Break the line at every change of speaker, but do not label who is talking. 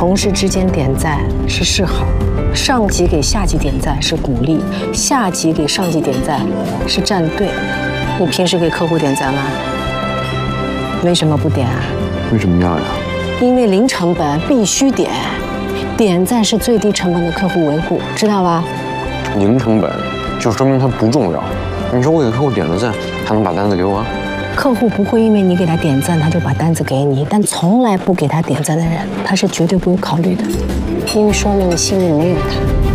同事之间点赞是示好，上级给下级点赞是鼓励，下级给上级点赞是站队。你平时给客户点赞吗？为什么不点啊？
为什么要呀？
因为零成本必须点，点赞是最低成本的客户维护，知道吧？
零成本就说明它不重要。你说我给客户点了赞，他能把单子给我？
客户不会因为你给他点赞，他就把单子给你，但从来不给他点赞的人，他是绝对不会考虑的，因为说明你心里没有他。